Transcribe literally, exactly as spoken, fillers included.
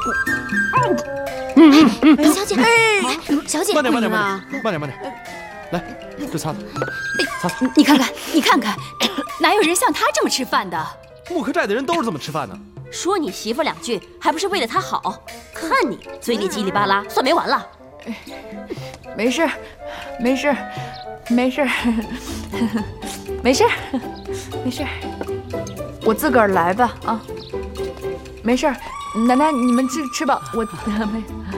嗯嗯嗯，小姐，哎，小姐， 慢点，慢点，慢点，慢点，慢点。来，这擦擦，擦擦。 你看看，你看看，哪有人像他这么吃饭的？ 木柯寨的人都是这么吃饭的。 说你媳妇两句，还不是为了她好？看你嘴里叽里吧啦，算没完了。 没事，没事，没事，没事，没事，我自个儿来吧啊！没事，奶奶你们吃吃吧，我没。